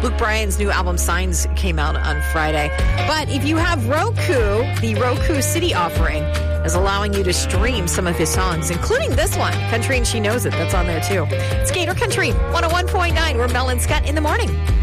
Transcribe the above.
Luke Bryan's new album Signs came out on Friday. But if you have Roku, the Roku City offering is allowing you to stream some of his songs, including this one, Country and She Knows It. That's on there too. It's Gator Country 101.9. We're Mel and Scott in the morning.